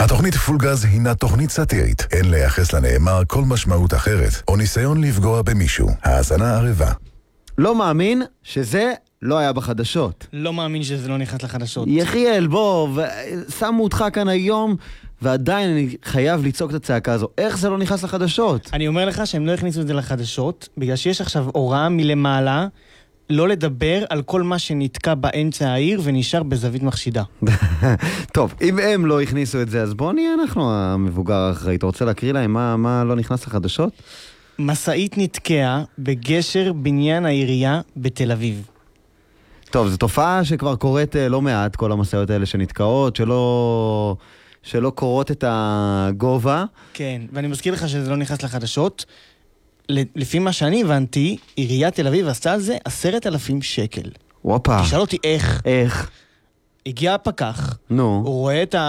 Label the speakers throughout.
Speaker 1: התוכנית פולגז הינה תוכנית סאטירית. אין לייחס לנאמר כל משמעות אחרת, או ניסיון לפגוע במישהו. האזנה ערבה.
Speaker 2: לא מאמין שזה לא היה בחדשות.
Speaker 3: לא מאמין שזה לא נכנס לחדשות.
Speaker 2: יחיאל, בוא, שמו אותך כאן היום, ועדיין אני חייב לצעוק את הצעקה הזו. איך זה לא נכנס לחדשות?
Speaker 3: אני אומר לך שהם לא הכניסו את זה לחדשות, בגלל שיש עכשיו הוראה מלמעלה, לא לדבר על כל מה שנתקע באמצע העיר ונשאר בזווית מחשידה.
Speaker 2: טוב, אם הם לא הכניסו את זה, אז בוא נהיה אנחנו המבוגר האחראי. אתה רוצה להקריא להם מה לא נכנס לחדשות?
Speaker 3: מסעית נתקעה בגשר בניין העירייה בתל אביב.
Speaker 2: טוב, זו תופעה שכבר קורית לא מעט, כל המסעיות האלה שנתקעות, שלא קורות את הגובה.
Speaker 3: כן, ואני מזכיר לך שזה לא נכנס לחדשות. לפי מה שאני הבנתי, עיריית תל אביב עשתה על זה 10,000 שקל.
Speaker 2: וופה.
Speaker 3: תשאל אותי איך.
Speaker 2: איך?
Speaker 3: הגיע הפקח,
Speaker 2: נו.
Speaker 3: הוא רואה את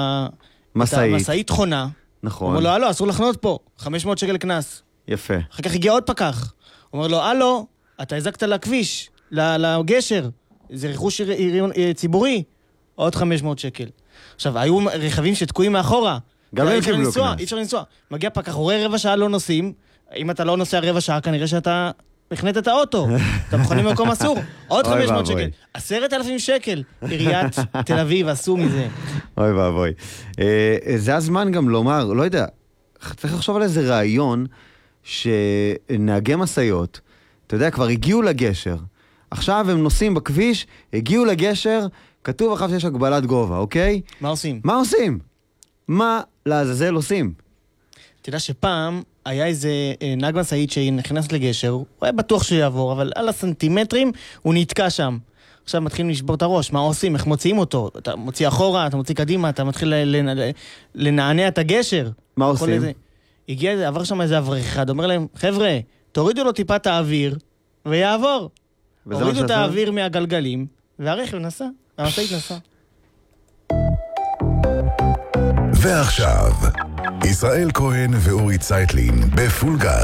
Speaker 3: המסעית חונה.
Speaker 2: נכון.
Speaker 3: הוא אומר לו, הלו, אסור לחנות פה, 500 שקל כנס.
Speaker 2: יפה.
Speaker 3: אחר כך הגיע עוד פקח. הוא אומר לו, הלו, אתה הזקת לכביש, לגשר, זה רכוש ציבורי, עוד 500 שקל. עכשיו, היו רכבים שתקועים מאחורה.
Speaker 2: גם הם קיבלו קנס.
Speaker 3: אי אפשר לנסוע. מגיע פקח, רואה רבע שעה לא נוסעים, אם אתה לא נוסע רבע שעה, כנראה שאתה הכנת את האוטו. אתה מוכנים במקום אסור. עוד 500 שקל. 10,000 שקל. עיריית תל אביב עשו מזה.
Speaker 2: אוי ואבוי. זה הזמן גם לומר, לא יודע, צריך לחשוב על איזה רעיון שנהגי מסעיות, אתה יודע, כבר הגיעו לגשר. עכשיו הם נוסעים בכביש, הגיעו לגשר, כתוב אחר שיש הגבלת גובה, אוקיי?
Speaker 3: מה עושים?
Speaker 2: מה עושים? מה לעזאזל עושים?
Speaker 3: אתה יודע שפעם היה איזה נהג מסעית שנכנס לגשר, הוא היה בטוח שיעבור, אבל על הסנטימטרים הוא נתקע שם. עכשיו מתחילים לשבור את הראש, מה עושים? איך מוציאים אותו? אתה מוציא אחורה, אתה מוציא קדימה, אתה מתחיל לנענע את הגשר.
Speaker 2: מה עושים?
Speaker 3: הגיע, עבר שם איזה אברך אחד, אומר להם, חבר'ה, תורידו לו טיפה את האוויר, ויעבור. הורידו את האוויר מהגלגלים, והרכב נסע, המסעית נסע.
Speaker 1: ועכשיו, ישראל כהן ואורי צייטלין בפולגז.